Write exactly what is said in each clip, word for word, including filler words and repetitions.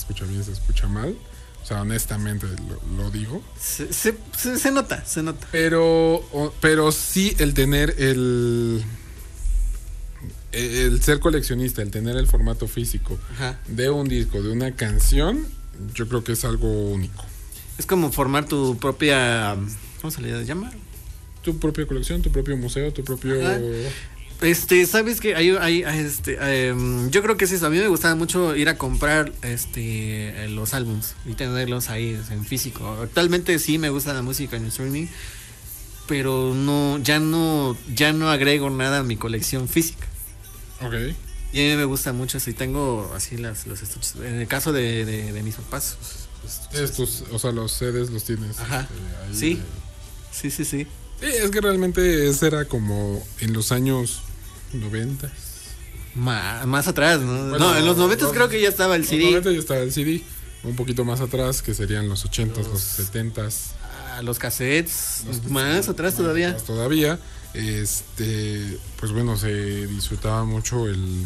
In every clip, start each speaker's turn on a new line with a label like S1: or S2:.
S1: escucha bien, se escucha mal. O sea, honestamente lo, lo digo.
S2: Se, se, se, se nota, se nota.
S1: Pero, o, pero sí el tener el... El ser coleccionista, el tener el formato físico Ajá. de un disco, de una canción, yo creo que es algo único.
S2: Es como formar tu propia... ¿Cómo se le llama?
S1: Tu propia colección, tu propio museo, tu propio... Ajá.
S2: Este, ¿sabes qué? Hay, hay, este, um, yo creo que es eso. A mí me gustaba mucho ir a comprar este los álbums y tenerlos ahí en físico. Actualmente sí me gusta la música en streaming, pero no, ya no, ya no agrego nada a mi colección física.
S1: Okay.
S2: Y a mí me gusta mucho eso y tengo así las, los estuches. En el caso de, de, de mis papás.
S1: Estos, o sea, los C Ds los tienes.
S2: Ajá.
S1: Este, ahí
S2: sí.
S1: De...
S2: sí, sí, sí.
S1: Sí, es que realmente ese era como en los años noventa.
S2: Más, más atrás, ¿no?
S1: Bueno,
S2: no, en los noventa
S1: no,
S2: creo que ya estaba el C D.
S1: En los noventa ya estaba el C D. Un poquito más atrás, que serían los ochentas, los, los setentas.
S2: Ah, los cassettes. Los más cassettes, atrás
S1: más
S2: todavía.
S1: Atrás todavía. Este, pues bueno, se disfrutaba mucho el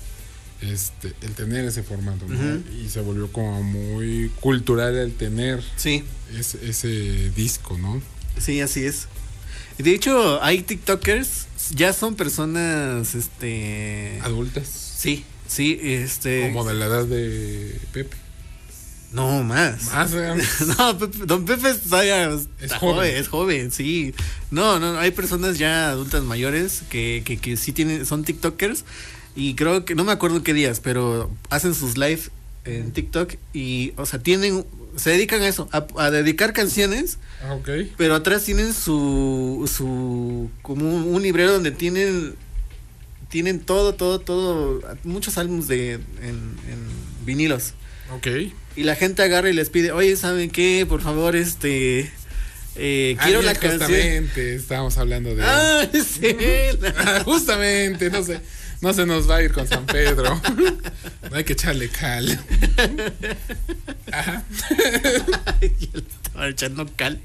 S1: este el tener ese formato, ¿no? Uh-huh. Y se volvió como muy cultural el tener
S2: sí.
S1: ese, ese disco, ¿no?
S2: Sí, así es. De hecho, hay TikTokers, ya son personas este
S1: adultas.
S2: Sí, sí, este
S1: como de la edad de Pepe.
S2: No, más.
S1: Más, eh.
S2: No, Pepe, don Pepe está ya,
S1: es
S2: está
S1: joven.
S2: joven, es joven, sí. No, no, hay personas ya adultas mayores que, que, que sí tienen, son TikTokers y creo que, no me acuerdo qué días, pero hacen sus live en TikTok y, o sea, tienen, se dedican a eso, a, a dedicar canciones.
S1: Ah, ok.
S2: Pero atrás tienen su, su, como un, un librero donde tienen, tienen todo, todo, todo, muchos álbumes de, en, en vinilos.
S1: Ok.
S2: Y la gente agarra y les pide, oye, ¿saben qué? Por favor, este, eh, quiero ah, la canción.
S1: Justamente, estábamos hablando de...
S2: Ah, sí.
S1: Justamente, no sé, no se nos va a ir con San Pedro. No hay que echarle cal. Ajá.
S2: Estaba echando cal.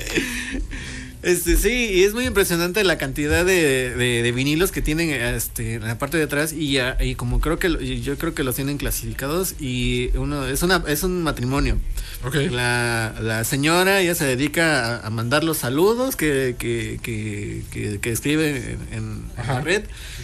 S2: Este, sí, y es muy impresionante la cantidad de, de, de vinilos que tienen este, en la parte de atrás y, y como creo que yo creo que los tienen clasificados y uno es una es un matrimonio.
S1: Okay.
S2: La, la señora ya se dedica a, a mandar los saludos que que, que, que, que escribe en, en la red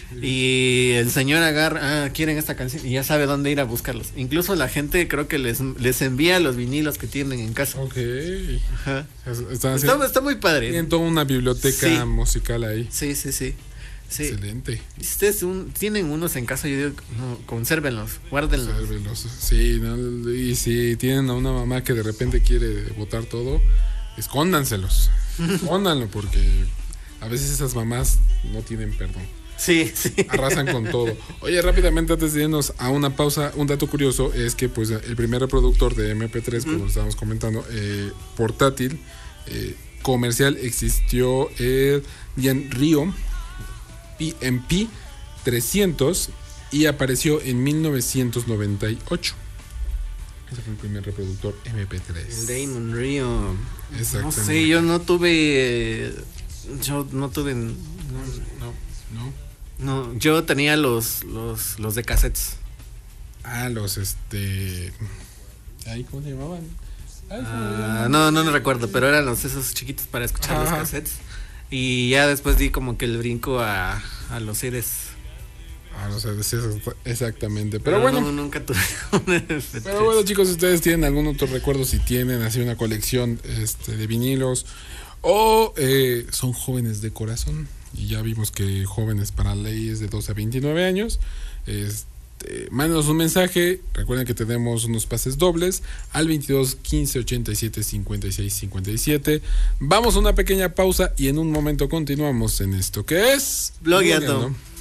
S2: y el señor agarra, ah, quieren esta canción y ya sabe dónde ir a buscarlos. Incluso la gente creo que les, les envía los vinilos que tienen en casa.
S1: Okay.
S2: Ajá.
S1: Está,
S2: está, está muy padre.
S1: Tienen toda una biblioteca sí. musical ahí.
S2: Sí, sí, sí. Sí.
S1: Excelente.
S2: Si ustedes un, tienen unos en casa, yo digo, no, consérvenlos, guárdenlos.
S1: Consérvenlos. Sí, ¿no? Y si tienen a una mamá que de repente quiere botar todo, escóndanselos. Escóndanlo, porque a veces esas mamás no tienen perdón.
S2: Sí, sí.
S1: Arrasan con todo. Oye, rápidamente antes de irnos a una pausa, un dato curioso es que pues el primer reproductor de eme pe tres, como mm. estábamos comentando, eh, portátil, eh, comercial, existió el Yanrio P M P trescientos y apareció en mil novecientos noventa y ocho. Ese fue el primer reproductor eme pe tres.
S2: El Damon Rio.
S1: Exactamente.
S2: No sé, yo no tuve. Yo no tuve. No,
S1: no. no.
S2: No, yo tenía los, los, los de cassettes.
S1: Ah, los este. Ay, ¿cómo se llamaban? Ay,
S2: ah, no, no, no recuerdo, pero eran los esos chiquitos para escuchar. Ajá. Los cassettes. Y ya después di como que el brinco a, a los C Ds.
S1: Ah, no sé, exactamente. Pero, pero bueno.
S2: No, nunca tuve un eme pe tres.
S1: Pero bueno, chicos, ustedes tienen algún otro recuerdo, si tienen así una colección este, de vinilos o eh, son jóvenes de corazón. Y ya vimos que jóvenes para ley es de doce a veintinueve años. Este, mándanos un mensaje. Recuerden que tenemos unos pases dobles al veintidós quince ochenta y siete cincuenta y seis cincuenta y siete. Vamos a una pequeña pausa y en un momento continuamos en esto que es
S2: Blogueando.